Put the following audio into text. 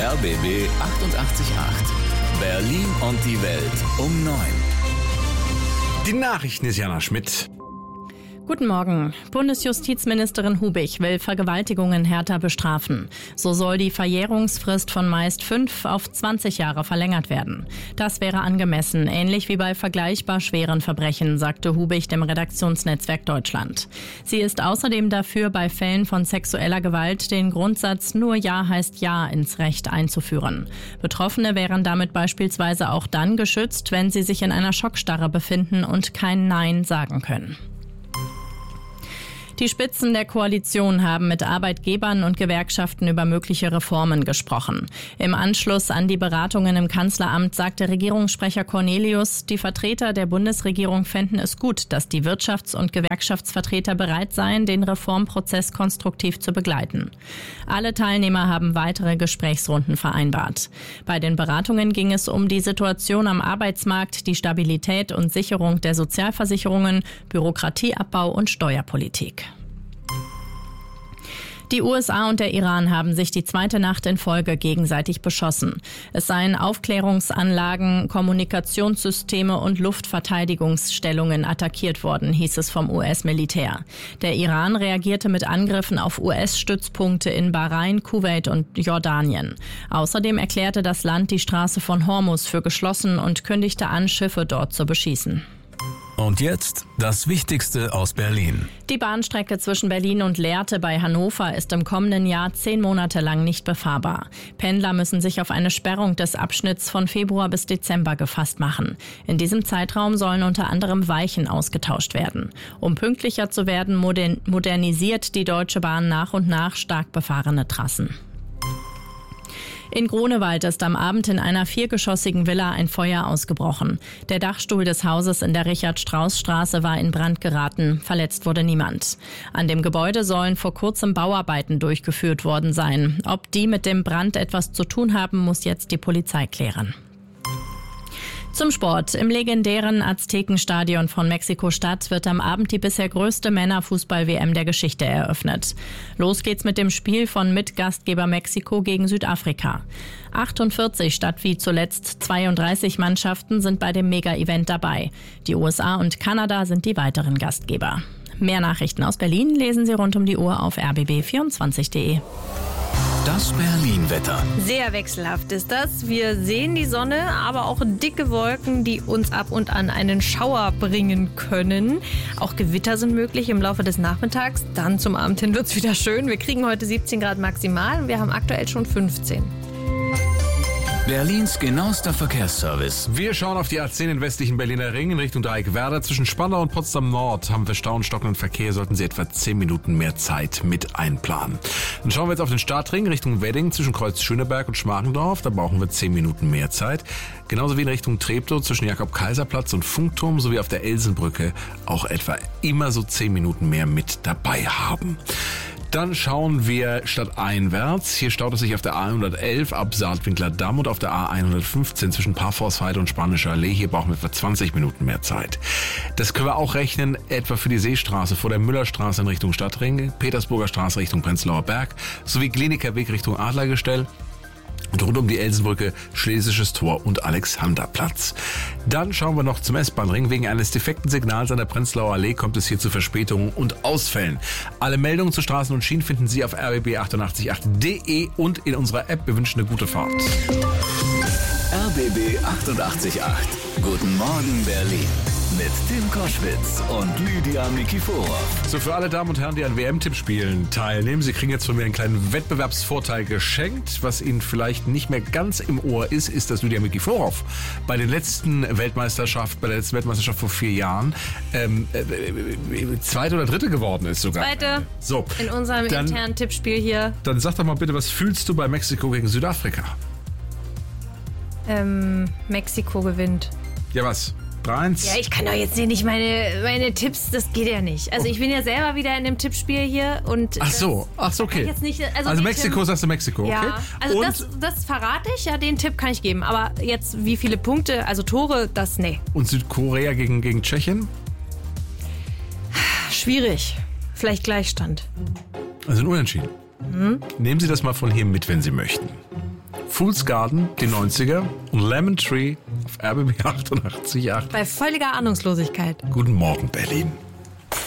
RBB 888. Berlin und die Welt um 9. Die Nachrichten ist Jana Schmidt. Guten Morgen. Bundesjustizministerin Hubig will Vergewaltigungen härter bestrafen. So soll die Verjährungsfrist von meist 5 auf 20 Jahre verlängert werden. Das wäre angemessen, ähnlich wie bei vergleichbar schweren Verbrechen, sagte Hubig dem Redaktionsnetzwerk Deutschland. Sie ist außerdem dafür, bei Fällen von sexueller Gewalt den Grundsatz "Nur Ja heißt Ja" ins Recht einzuführen. Betroffene wären damit beispielsweise auch dann geschützt, wenn sie sich in einer Schockstarre befinden und kein Nein sagen können. Die Spitzen der Koalition haben mit Arbeitgebern und Gewerkschaften über mögliche Reformen gesprochen. Im Anschluss an die Beratungen im Kanzleramt sagte Regierungssprecher Cornelius, die Vertreter der Bundesregierung fänden es gut, dass die Wirtschafts- und Gewerkschaftsvertreter bereit seien, den Reformprozess konstruktiv zu begleiten. Alle Teilnehmer haben weitere Gesprächsrunden vereinbart. Bei den Beratungen ging es um die Situation am Arbeitsmarkt, die Stabilität und Sicherung der Sozialversicherungen, Bürokratieabbau und Steuerpolitik. Die USA und der Iran haben sich die zweite Nacht in Folge gegenseitig beschossen. Es seien Aufklärungsanlagen, Kommunikationssysteme und Luftverteidigungsstellungen attackiert worden, hieß es vom US-Militär. Der Iran reagierte mit Angriffen auf US-Stützpunkte in Bahrain, Kuwait und Jordanien. Außerdem erklärte das Land die Straße von Hormuz für geschlossen und kündigte an, Schiffe dort zu beschießen. Und jetzt das Wichtigste aus Berlin. Die Bahnstrecke zwischen Berlin und Lehrte bei Hannover ist im kommenden Jahr 10 Monate lang nicht befahrbar. Pendler müssen sich auf eine Sperrung des Abschnitts von Februar bis Dezember gefasst machen. In diesem Zeitraum sollen unter anderem Weichen ausgetauscht werden. Um pünktlicher zu werden, modernisiert die Deutsche Bahn nach und nach stark befahrene Trassen. In Grunewald ist am Abend in einer 4-geschossigen Villa ein Feuer ausgebrochen. Der Dachstuhl des Hauses in der Richard-Strauß-Straße war in Brand geraten. Verletzt wurde niemand. An dem Gebäude sollen vor kurzem Bauarbeiten durchgeführt worden sein. Ob die mit dem Brand etwas zu tun haben, muss jetzt die Polizei klären. Zum Sport. Im legendären Aztekenstadion von Mexiko-Stadt wird am Abend die bisher größte Männerfußball-WM der Geschichte eröffnet. Los geht's mit dem Spiel von Mitgastgeber Mexiko gegen Südafrika. 48 statt wie zuletzt 32 Mannschaften sind bei dem Mega-Event dabei. Die USA und Kanada sind die weiteren Gastgeber. Mehr Nachrichten aus Berlin lesen Sie rund um die Uhr auf rbb24.de. Das Berlin-Wetter. Sehr wechselhaft ist das. Wir sehen die Sonne, aber auch dicke Wolken, die uns ab und an einen Schauer bringen können. Auch Gewitter sind möglich im Laufe des Nachmittags. Dann zum Abend hin wird es wieder schön. Wir kriegen heute 17 Grad maximal und wir haben aktuell schon 15. Berlins genauester Verkehrsservice. Wir schauen auf die A10 in westlichen Berliner Ring in Richtung Dreieckwerder. Zwischen Spandau und Potsdam Nord haben wir Stau und stockenden Verkehr. Sollten Sie etwa 10 Minuten mehr Zeit mit einplanen. Dann schauen wir jetzt auf den Stadtring Richtung Wedding zwischen Kreuz Schöneberg und Schmargendorf. Da brauchen wir 10 Minuten mehr Zeit. Genauso wie in Richtung Treptow zwischen Jakob-Kaiser-Platz und Funkturm sowie auf der Elsenbrücke auch etwa immer so 10 Minuten mehr mit dabei haben. Dann schauen wir stadteinwärts. Hier staut es sich auf der A111 ab Saatwinkler Damm und auf der A115 zwischen Parforstweide und Spanischer Allee. Hier brauchen wir etwa 20 Minuten mehr Zeit. Das können wir auch rechnen, etwa für die Seestraße vor der Müllerstraße in Richtung Stadtring, Petersburger Straße Richtung Prenzlauer Berg sowie Klinikerweg Richtung Adlergestell. Und rund um die Elsenbrücke, Schlesisches Tor und Alexanderplatz. Dann schauen wir noch zum S-Bahn-Ring. Wegen eines defekten Signals an der Prenzlauer Allee kommt es hier zu Verspätungen und Ausfällen. Alle Meldungen zu Straßen und Schienen finden Sie auf rbb888.de und in unserer App. Wir wünschen eine gute Fahrt. RBB 888. Guten Morgen Berlin. Mit Tim Koschwitz und Lydia Nikiforov. So, für alle Damen und Herren, die an WM-Tippspielen teilnehmen, Sie kriegen jetzt von mir einen kleinen Wettbewerbsvorteil geschenkt. Was Ihnen vielleicht nicht mehr ganz im Ohr ist, ist, dass Lydia Nikiforov bei der letzten Weltmeisterschaft vor 4 Jahren zweite oder dritte geworden ist sogar. Zweite. So, in unserem internen Tippspiel hier. Dann sag doch mal bitte, was fühlst du bei Mexiko gegen Südafrika? Mexiko gewinnt. Ja, was? 3-1? Ja, ich kann doch jetzt hier nicht meine Tipps, das geht ja nicht. Also ich bin ja selber wieder in dem Tippspiel hier und... Ach so, okay. Jetzt nicht, also Mexiko, sagst du Mexiko, okay? Ja, also das verrate ich, ja, den Tipp kann ich geben. Aber jetzt, wie viele Punkte, also Tore, das, nee. Und Südkorea gegen Tschechien? Schwierig. Vielleicht Gleichstand. Also ein Unentschieden. Nehmen Sie das mal von hier mit, wenn Sie möchten. Fool's Garden, die 90er und Lemon Tree auf RBB 88.8. Bei völliger Ahnungslosigkeit. Guten Morgen, Berlin.